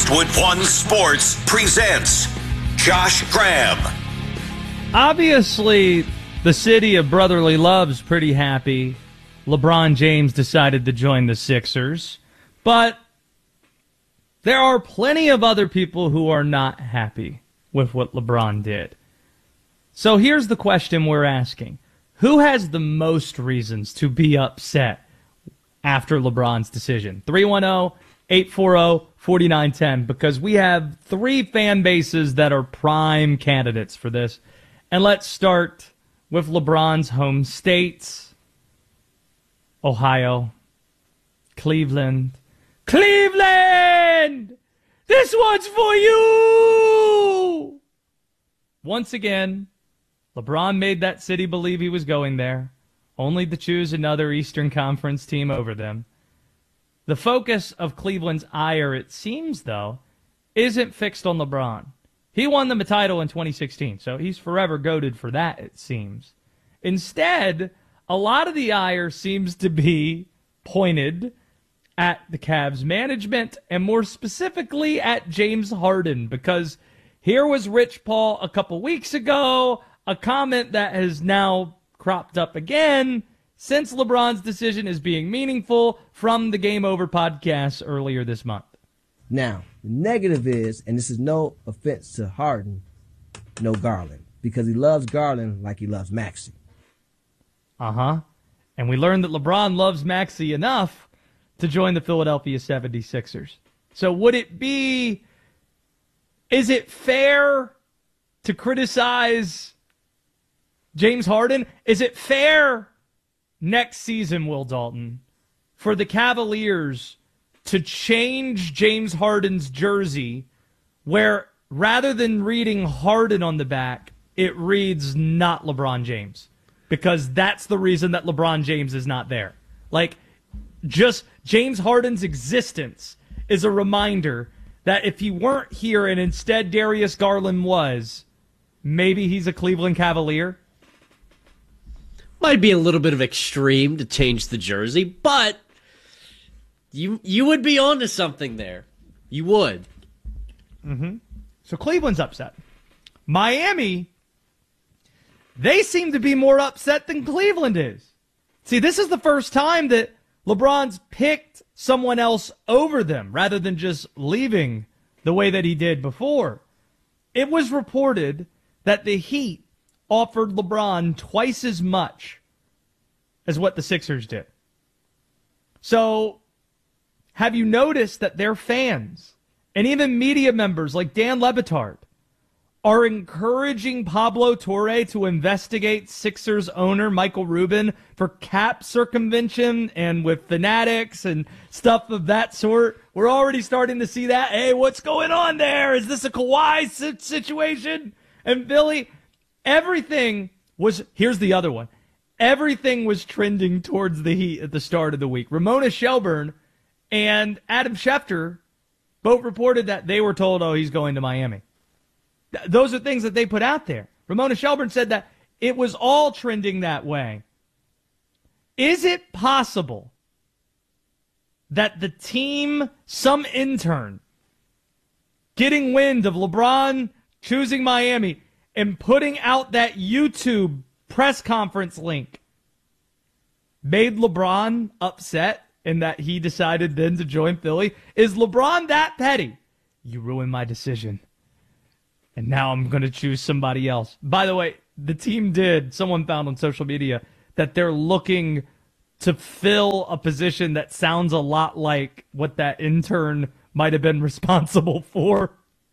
Westwood One Sports presents Josh Graham. Obviously, the city of brotherly love's pretty happy LeBron James decided to join the Sixers, but there are plenty of other people who are not happy with what LeBron did. So here's the question we're asking. Who has the most reasons to be upset after LeBron's decision? 310-840-4910, because we have three fan bases that are prime candidates for this. And let's start with LeBron's home states: Ohio, Cleveland. Cleveland! This one's for you! Once again, LeBron made that city believe he was going there, only to choose another Eastern Conference team over them. The focus of Cleveland's ire, it seems, though, isn't fixed on LeBron. He won them a title in 2016, so he's forever goated for that, it seems. Instead, a lot of the ire seems to be pointed at the Cavs management, and more specifically at James Harden, because here was Rich Paul a couple weeks ago, a comment that has now cropped up again since LeBron's decision is being meaningful from the Game Over podcast earlier this month. Now, the negative is, and this is no offense to Harden, no Garland, because he loves Garland like he loves Maxey. Uh-huh. And we learned that LeBron loves Maxey enough to join the Philadelphia 76ers. So is it fair to criticize James Harden? Is it fair next season, Will Dalton, for the Cavaliers to change James Harden's jersey where rather than reading Harden on the back, it reads not LeBron James? Because that's the reason that LeBron James is not there. Like, just James Harden's existence is a reminder that if he weren't here and instead Darius Garland was, maybe he's a Cleveland Cavalier. Might be a little bit of extreme to change the jersey, but you would be onto something there. You would. Mm-hmm. So Cleveland's upset. Miami, they seem to be more upset than Cleveland is. See, this is the first time that LeBron's picked someone else over them rather than just leaving the way that he did before. It was reported that the Heat offered LeBron twice as much as what the Sixers did. So, have you noticed that their fans and even media members like Dan Le Batard are encouraging Pablo Torre to investigate Sixers owner Michael Rubin for cap circumvention and with fanatics and stuff of that sort? We're already starting to see that. Hey, what's going on there? Is this a Kawhi situation? And Billy, everything was, here's the other one. Everything was trending towards the Heat at the start of the week. Ramona Shelburne and Adam Schefter both reported that they were told, oh, he's going to Miami. Those are things that they put out there. Ramona Shelburne said that it was all trending that way. Is it possible that the team, some intern, getting wind of LeBron choosing Miami and putting out that YouTube press conference link, made LeBron upset and that he decided then to join Philly? Is LeBron that petty? You ruined my decision, and now I'm going to choose somebody else. By the way, the team someone found on social media that they're looking to fill a position that sounds a lot like what that intern might have been responsible for.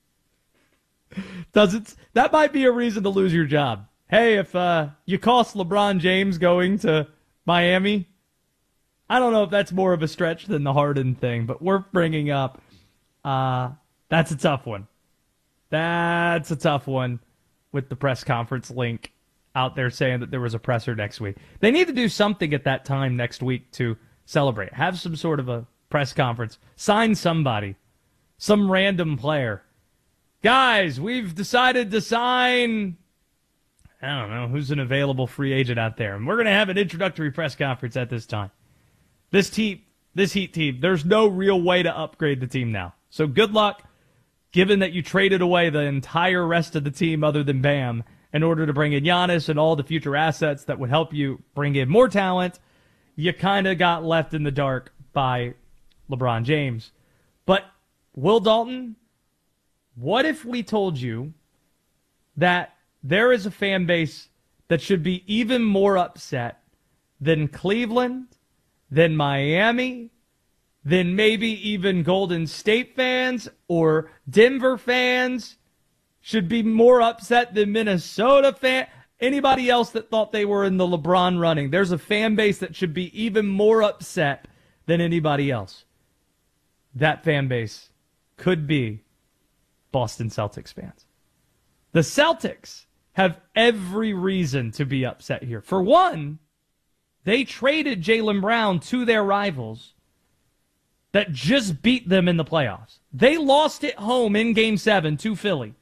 That might be a reason to lose your job. Hey, if you cost LeBron James going to Miami, I don't know if that's more of a stretch than the Harden thing, but we're bringing up that's a tough one. That's a tough one with the press conference link out there saying that there was a presser next week. They need to do something at that time next week to celebrate. Have some sort of a press conference. Sign somebody. Some random player. Guys, we've decided to sign, I don't know, who's an available free agent out there. And we're going to have an introductory press conference at this time. This Heat team, there's no real way to upgrade the team now. So good luck given that you traded away the entire rest of the team other than Bam in order to bring in Giannis and all the future assets that would help you bring in more talent, you kind of got left in the dark by LeBron James. But, Will Dalton, what if we told you that there is a fan base that should be even more upset than Cleveland, than Miami, than maybe even Golden State fans or Denver fans, should be more upset than Minnesota fans, anybody else that thought they were in the LeBron running? There's a fan base that should be even more upset than anybody else. That fan base could be Boston Celtics fans. The Celtics have every reason to be upset here. For one, they traded Jaylen Brown to their rivals that just beat them in the playoffs. They lost at home in Game 7 to Philly.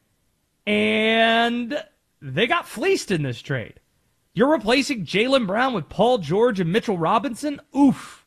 And they got fleeced in this trade. You're replacing Jaylen Brown with Paul George and Mitchell Robinson? Oof.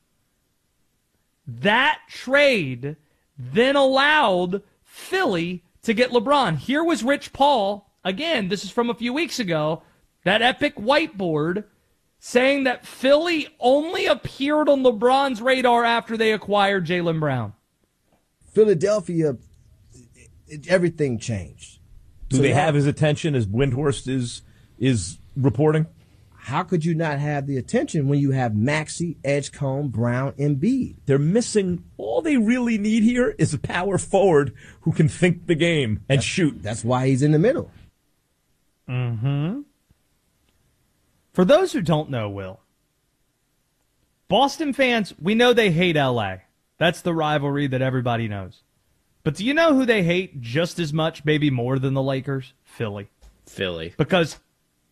That trade then allowed Philly to get LeBron. Here was Rich Paul. Again, this is from a few weeks ago. That epic whiteboard saying that Philly only appeared on LeBron's radar after they acquired Jaylen Brown. Philadelphia, everything changed. Do they have his attention as Windhorst is reporting? How could you not have the attention when you have Maxey, Edgecombe, Brown, and Embiid? They're missing. All they really need here is a power forward who can think the game and shoot. That's why he's in the middle. Mm-hmm. For those who don't know, Will, Boston fans, we know they hate L.A. That's the rivalry that everybody knows. But do you know who they hate just as much, maybe more than the Lakers? Philly. Because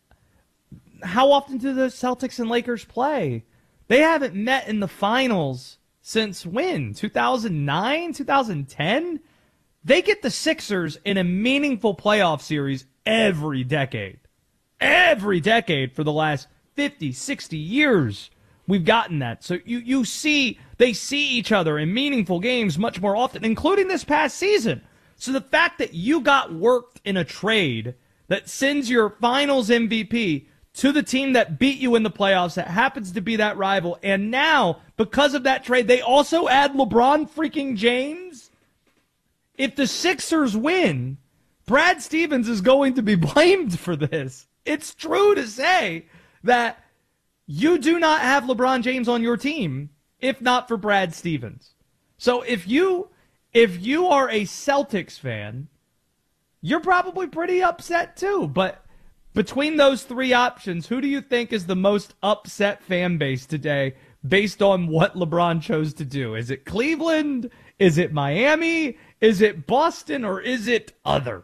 how often do the Celtics and Lakers play? They haven't met in the finals since when? 2009? 2010? They get the Sixers in a meaningful playoff series every decade. Every decade for the last 50, 60 years. We've gotten that. So you see, they see each other in meaningful games much more often, including this past season. So the fact that you got worked in a trade that sends your finals MVP to the team that beat you in the playoffs, that happens to be that rival, and now, because of that trade, they also add LeBron freaking James? If the Sixers win, Brad Stevens is going to be blamed for this. It's true to say that you do not have LeBron James on your team if not for Brad Stevens. So if you are a Celtics fan, you're probably pretty upset too. But between those three options, who do you think is the most upset fan base today based on what LeBron chose to do? Is it Cleveland? Is it Miami? Is it Boston? Or is it other?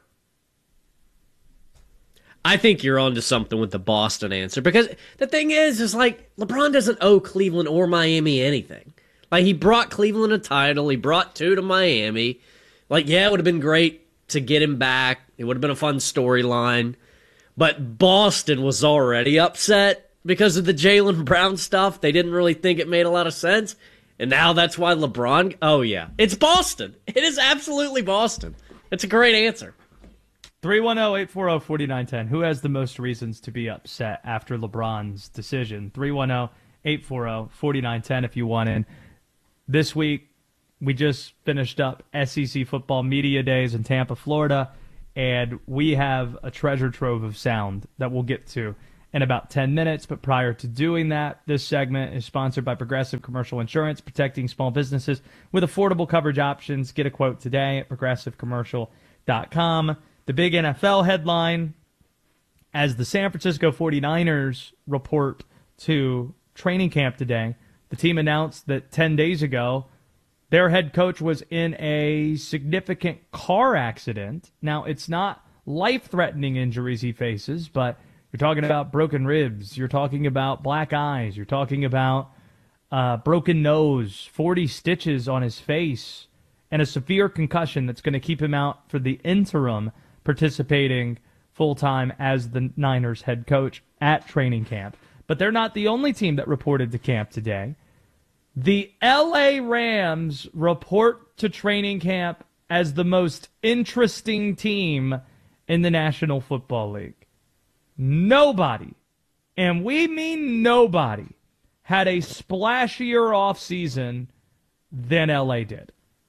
I think you're onto something with the Boston answer, because the thing is like LeBron doesn't owe Cleveland or Miami anything. Like, he brought Cleveland a title, he brought 2 to Miami. Like, yeah, it would have been great to get him back. It would have been a fun storyline. But Boston was already upset because of the Jaylen Brown stuff. They didn't really think it made a lot of sense. And now that's why LeBron, oh yeah, it's Boston. It is absolutely Boston. It's a great answer. 310-840-4910. Who has the most reasons to be upset after LeBron's decision? 310-840-4910 if you want in. This week, we just finished up SEC football media days in Tampa, Florida, and we have a treasure trove of sound that we'll get to in about 10 minutes. But prior to doing that, this segment is sponsored by Progressive Commercial Insurance, protecting small businesses with affordable coverage options. Get a quote today at progressivecommercial.com. The big NFL headline, as the San Francisco 49ers report to training camp today, the team announced that 10 days ago, their head coach was in a significant car accident. Now, it's not life-threatening injuries he faces, but you're talking about broken ribs, you're talking about black eyes, you're talking about broken nose, 40 stitches on his face, and a severe concussion that's going to keep him out for the interim, participating full-time as the Niners head coach at training camp. But they're not the only team that reported to camp today. The L.A. Rams report to training camp as the most interesting team in the National Football League. Nobody, and we mean nobody, had a splashier offseason than LA did.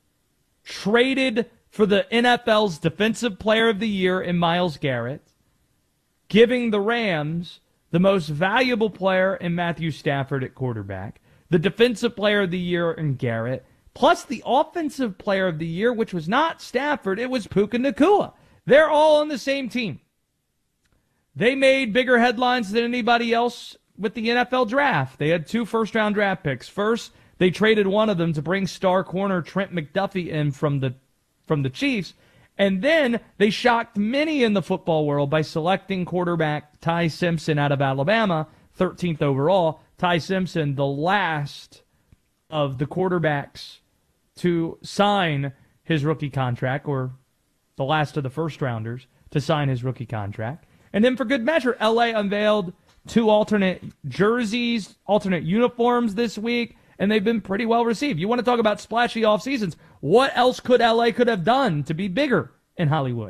Traded for the NFL's Defensive Player of the Year in Myles Garrett, giving the Rams the most valuable player in Matthew Stafford at quarterback, the Defensive Player of the Year in Garrett, plus the Offensive Player of the Year, which was not Stafford, it was Puka Nacua. They're all on the same team. They made bigger headlines than anybody else with the NFL draft. They had 2 first-round draft picks. First, they traded one of them to bring star corner Trent McDuffie in from the Chiefs. And then they shocked many in the football world by selecting quarterback Ty Simpson out of Alabama, 13th overall. Ty Simpson, the last of the quarterbacks to sign his rookie contract, or the last of the first-rounders to sign his rookie contract. And then for good measure, LA unveiled 2 alternate jerseys, alternate uniforms this week, and they've been pretty well received. You want to talk about splashy off seasons? What else could LA could have done to be bigger in Hollywood?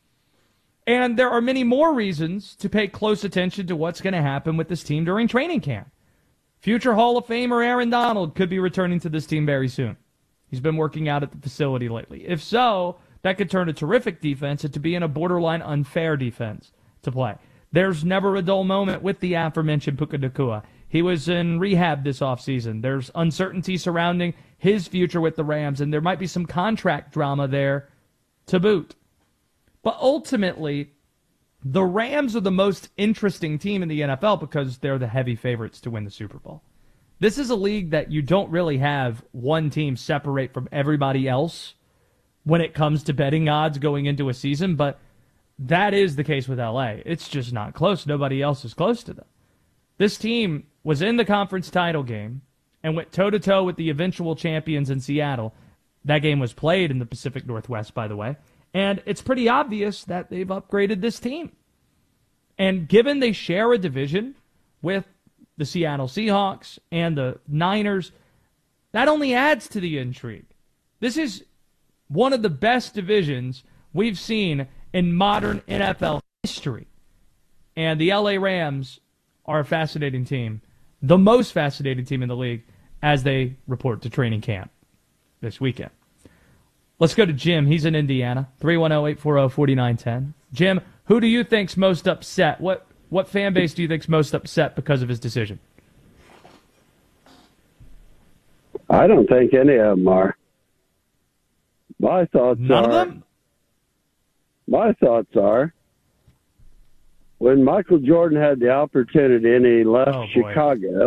And there are many more reasons to pay close attention to what's going to happen with this team during training camp. Future Hall of Famer Aaron Donald could be returning to this team very soon. He's been working out at the facility lately. If so, that could turn a terrific defense into being a borderline unfair defense to play. There's never a dull moment with the aforementioned Puka Nacua. He was in rehab this offseason. There's uncertainty surrounding his future with the Rams, and there might be some contract drama there to boot. But ultimately, the Rams are the most interesting team in the NFL because they're the heavy favorites to win the Super Bowl. This is a league that you don't really have one team separate from everybody else when it comes to betting odds going into a season, but that is the case with LA. It's just not close. Nobody else is close to them. This team was in the conference title game and went toe-to-toe with the eventual champions in Seattle. That game was played in the Pacific Northwest, by the way. And it's pretty obvious that they've upgraded this team. And given they share a division with the Seattle Seahawks and the Niners, that only adds to the intrigue. This is one of the best divisions we've seen in modern NFL history. And the LA Rams are a fascinating team, the most fascinating team in the league, as they report to training camp this weekend. Let's go to Jim. He's in Indiana, 310-840-4910. Jim, who do you think's most upset? What fan base do you think's most upset because of his decision? I don't think any of them are. My thoughts None are... of them? My thoughts are, when Michael Jordan had the opportunity and he left Chicago,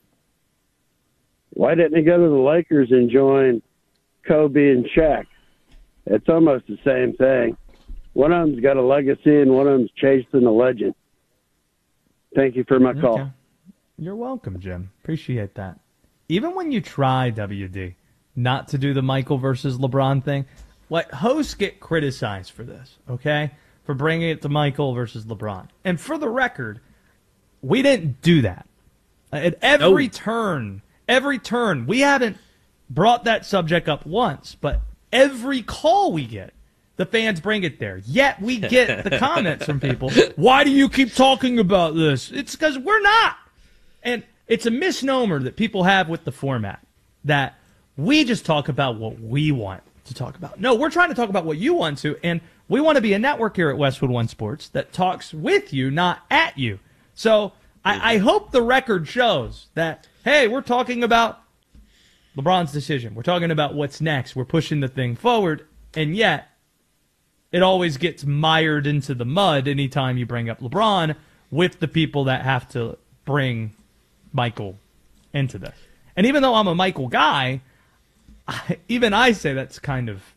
why didn't he go to the Lakers and join Kobe and Shaq? It's almost the same thing. One of them's got a legacy and one of them's chasing a legend. Thank you for my call. Okay. You're welcome, Jim. Appreciate that. Even when you try, WD, not to do the Michael versus LeBron thing, like, hosts get criticized for this, okay? For bringing it to Michael versus LeBron. And for the record, we didn't do that. At every turn, we haven't brought that subject up once, but every call we get, the fans bring it there. Yet we get the comments from people, why do you keep talking about this? It's because we're not. And it's a misnomer that people have with the format, that we just talk about what we want to talk about. No, we're trying to talk about what you want to, and we want to be a network here at Westwood One Sports that talks with you, not at you. So I hope the record shows that, hey, we're talking about LeBron's decision. We're talking about what's next. We're pushing the thing forward, and yet it always gets mired into the mud anytime you bring up LeBron with the people that have to bring Michael into this. And even though I'm a Michael guy, even I say that's kind of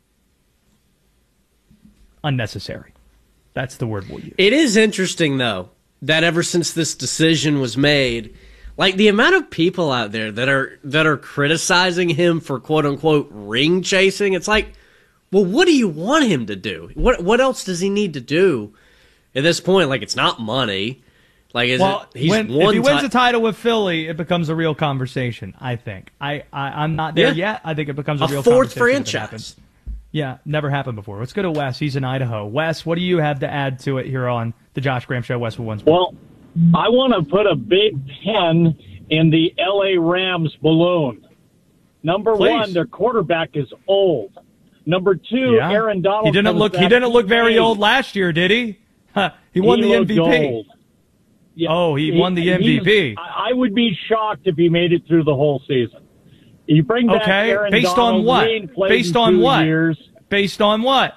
unnecessary. That's the word we'll use. It is interesting, though, that ever since this decision was made, like the amount of people out there that are criticizing him for quote unquote ring chasing, it's like, well, what do you want him to do? What else does he need to do at this point? Like, it's not money. Like, if he wins a title with Philly, it becomes a real conversation, I think. I'm not there yet. I think it becomes a real fourth conversation. Franchise. Yeah, never happened before. Let's go to Wes. He's in Idaho. Wes, what do you have to add to it here on the Josh Graham Show, Westwood One Sports? Well, I want to put a big pin in the L.A. Rams balloon. Number one, their quarterback is old. Number two, Aaron Donald. He didn't look very old last year, did he? He won the MVP. Old. Yeah, he won the MVP. I would be shocked if he made it through the whole season. You bring back Aaron based Donald, on what? Based on what? Based on what?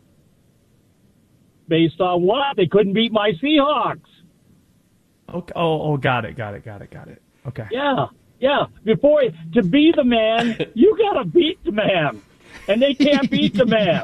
Based on what? They couldn't beat my Seahawks. Okay. Got it. Okay. Yeah. To be the man, you got to beat the man. And they can't beat the man.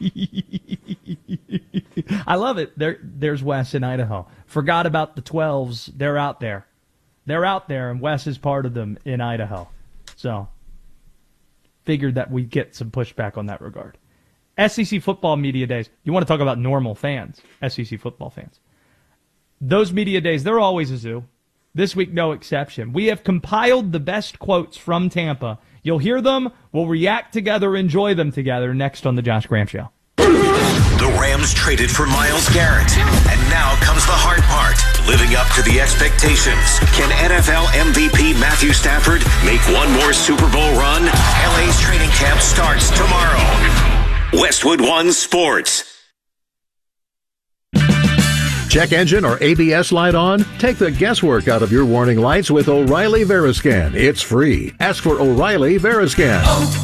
I love it. There's Wes in Idaho. Forgot about the 12s. They're out there. And Wes is part of them in Idaho. So, figured that we'd get some pushback on that regard. SEC football media days. You want to talk about normal fans, SEC football fans. Those media days, they're always a zoo. This week, no exception. We have compiled the best quotes from Tampa. You'll hear them. We'll react together, enjoy them together next on the Josh Graham Show. The Rams traded for Myles Garrett. And now comes the hard part. Living up to the expectations. Can NFL MVP Matthew Stafford make one more Super Bowl run? LA's training camp starts tomorrow. Westwood One Sports. Check engine or ABS light on? Take the guesswork out of your warning lights with O'Reilly Veriscan. It's free. Ask for O'Reilly Veriscan.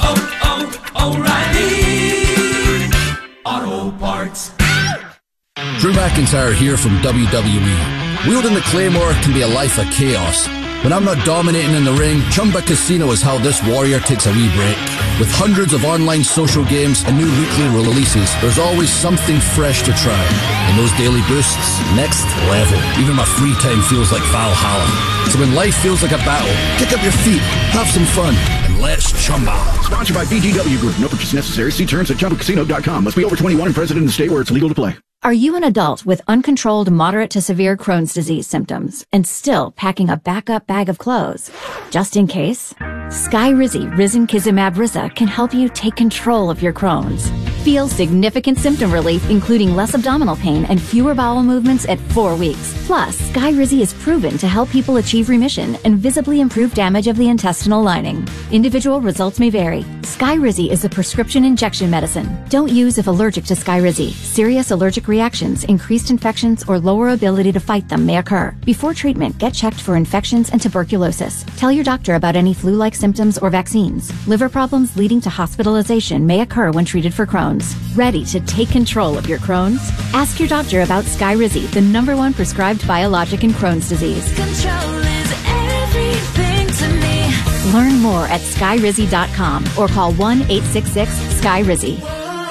O'Reilly Auto Parts. Drew McIntyre here from WWE. Wielding the Claymore can be a life of chaos. When I'm not dominating in the ring, Chumba Casino is how this warrior takes a wee break. With hundreds of online social games and new weekly releases, there's always something fresh to try. And those daily boosts, next level. Even my free time feels like Valhalla. So when life feels like a battle, kick up your feet, have some fun, and let's Chumba. Sponsored by BGW Group. No purchase necessary. See terms at ChumbaCasino.com. Must be over 21 and present in the state where it's legal to play. Are you an adult with uncontrolled moderate to severe Crohn's disease symptoms and still packing a backup bag of clothes? Just in case? Skyrizi Risankizumab Risa can help you take control of your Crohn's. Feel significant symptom relief, including less abdominal pain and fewer bowel movements at 4 weeks. Plus, Skyrizi is proven to help people achieve remission and visibly improve damage of the intestinal lining. Individual results may vary. Skyrizi is a prescription injection medicine. Don't use if allergic to Skyrizi. Serious allergic reactions, increased infections, or lower ability to fight them may occur. Before treatment, get checked for infections and tuberculosis. Tell your doctor about any flu-like symptoms or vaccines. Liver problems leading to hospitalization may occur when treated for Crohn's. Ready to take control of your Crohn's? Ask your doctor about Skyrizi, the #1 prescribed biologic in Crohn's disease. Control is everything to me. Learn more at skyrizi.com or call 1-866-SKYRIZI.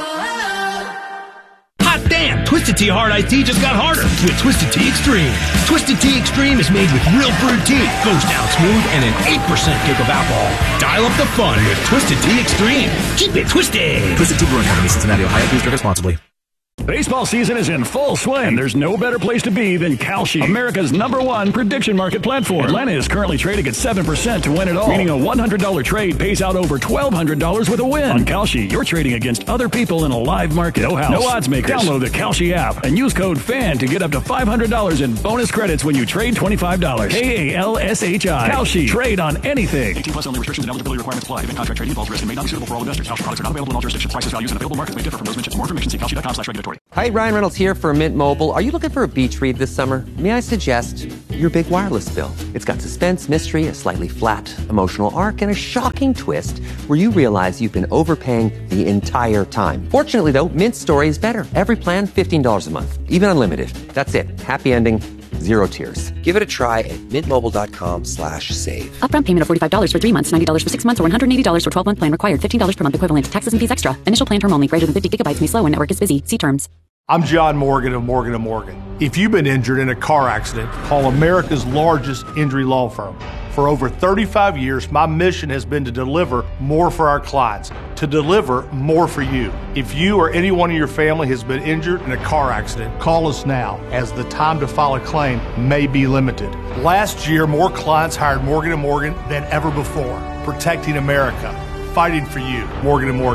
Hot damn! Twisted Tea Hard Iced Tea just got harder with Twisted Tea Extreme. Twisted Tea Extreme is made with real brewed tea, goes down smooth, and an 8% kick of alcohol. Dial up the fun with Twisted Tea Extreme. Keep it twisted! Twisted Tea Brewing Company, Cincinnati, Ohio. Please drink responsibly. Baseball season is in full swing. There's no better place to be than Kalshi, America's #1 prediction market platform. Atlanta is currently trading at 7% to win it all, meaning a $100 trade pays out over $1,200 with a win. On Kalshi, you're trading against other people in a live market. No house, no odds makers. Download the Kalshi app and use code FAN to get up to $500 in bonus credits when you trade $25. KALSHI. Kalshi. Trade on anything. 18 plus only. Restrictions and eligibility requirements apply. Event contract trading involves risk and may not be suitable for all investors. Kalshi products are not available in all jurisdictions. Prices, values, and available markets may differ from those mentioned. For more information, see Kalshi.com/regulatory. Hi, Ryan Reynolds here for Mint Mobile. Are you looking for a beach read this summer? May I suggest your big wireless bill? It's got suspense, mystery, a slightly flat emotional arc, and a shocking twist where you realize you've been overpaying the entire time. Fortunately, though, Mint's story is better. Every plan, $15 a month. Even unlimited. That's it. Happy ending. Zero tears. Give it a try at mintmobile.com/save. Upfront payment of $45 for 3 months, $90 for 6 months, or $180 for 12-month plan required. $15 per month equivalent. Taxes and fees extra. Initial plan term only. Greater than 50 gigabytes may slow when network is busy. See terms. I'm John Morgan of Morgan & Morgan. If you've been injured in a car accident, call America's largest injury law firm. For over 35 years, my mission has been to deliver more for our clients, to deliver more for you. If you or anyone in your family has been injured in a car accident, call us now, as the time to file a claim may be limited. Last year, more clients hired Morgan & Morgan than ever before, protecting America, fighting for you. Morgan & Morgan.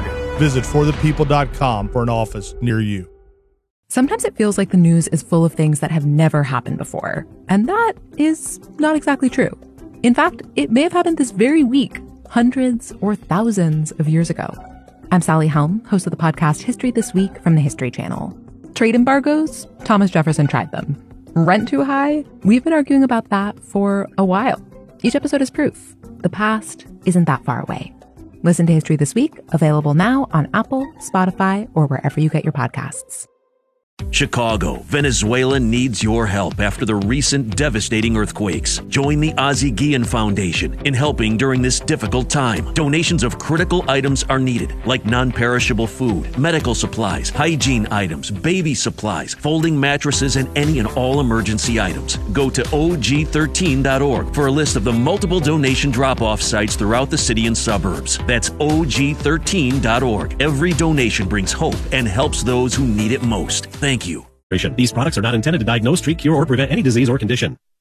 Visit forthepeople.com for an office near you. Sometimes it feels like the news is full of things that have never happened before, and that is not exactly true. In fact, it may have happened this very week, hundreds or thousands of years ago. I'm Sally Helm, host of the podcast History This Week from the History Channel. Trade embargoes? Thomas Jefferson tried them. Rent too high? We've been arguing about that for a while. Each episode is proof. The past isn't that far away. Listen to History This Week, available now on Apple, Spotify, or wherever you get your podcasts. Chicago, Venezuela needs your help after the recent devastating earthquakes. Join the Ozzie Guillen Foundation in helping during this difficult time. Donations of critical items are needed, like non-perishable food, medical supplies, hygiene items, baby supplies, folding mattresses, and any and all emergency items. Go to og13.org for a list of the multiple donation drop-off sites throughout the city and suburbs. That's og13.org. Every donation brings hope and helps those who need it most. Thank you. These products are not intended to diagnose, treat, cure, or prevent any disease or condition.